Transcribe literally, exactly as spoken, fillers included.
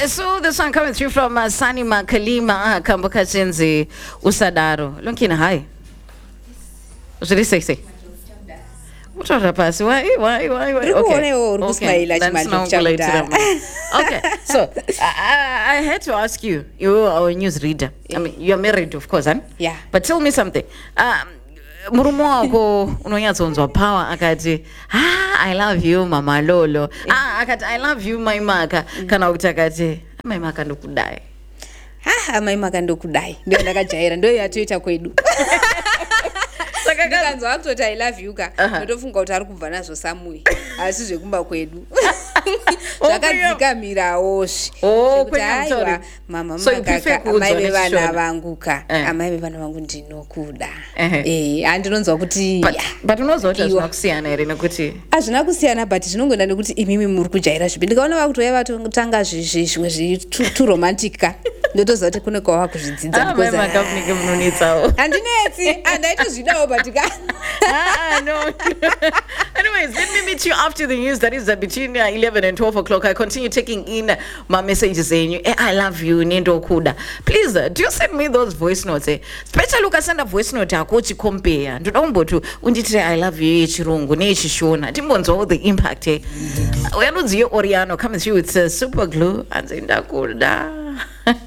Uh, so this one coming through from uh, Sani Makalima Kambuka Chenzi Usadaro. Lunkina, hi. What did he say? say? What are the pass? Why? Why? Why? Why? Okay. Okay. Okay. So I, I had to ask you. You are a news reader. I mean, you are married, of course, huh? Yeah. But tell me something. Um, murumo wako unonyatso power akati ah I love you mama Lolo ah akati I love you my maka kana utakati my maka ndokudai ah my maka ndokudai ndio ndakajaira ndio yatoita kwedu saka kanzo akutoti I love you ka ndotofunga kuti ari kubva nazo samui asi zvekumba kwedu zvakadzikamirawo kuti aiwa mama maka amai vana vangu ka amai vana vangu ndinokuda eh andinonzwa kuti but unozwa kuti zvinokusiyana ere nekuti azvina kusiyana but zvinongoenda nekuti imimi muri kujaira zvipi ndikaona vakutoya vatotanga zvimwe zvitu romantic ka ndotoziva kuti kune kwawa kuzvidzidza because makafunike munonetsawo andinetsi andaitozvidawo but ka ah no. Anyways, let me meet you after the news. That is uh, between uh, eleven and twelve o'clock. I continue taking in uh, my messages saying, eh, I love you, Nendo Kuda. Please, uh, do you send me those voice notes? Eh? Special look, I send a voice note. I coach compare. Do not go to Unditire, I love you, Chirungu, Nechi Shona. Timbon's all the impact. Eh? We are not the Oriano coming through with uh, super glue and Nenda Kuda.